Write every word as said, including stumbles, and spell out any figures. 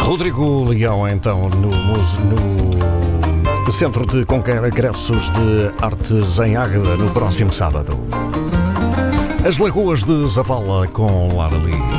Rodrigo Leão, então, no, no Centro de Congressos de Artes em Águeda, no próximo sábado. As Lagoas de Zavala com Lara Lee.